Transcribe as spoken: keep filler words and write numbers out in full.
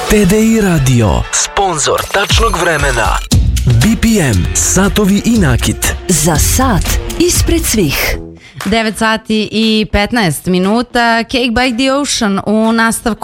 T D I Radio, sponzor tačnog vremena. B P M, satovi i nakit. Za sat ispred svih. devet sati i petnaest minuta. Cake by the Ocean u nastavku